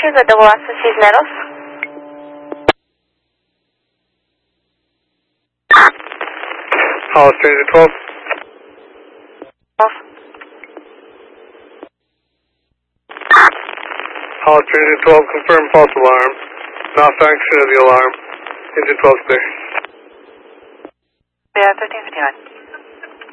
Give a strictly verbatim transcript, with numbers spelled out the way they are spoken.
issues at Double S S Cisneros. Hollis Stranger twelve. Off. Hollis Stranger twelve, confirm false alarm. Malfunction of the alarm. Engine twelve clear. Yeah, thirteen fifty-nine.